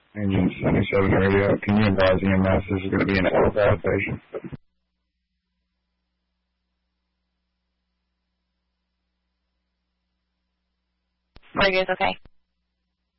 Engine 77 radio. Can you advise EMS this is going to be an LVAD patient? Radio's okay.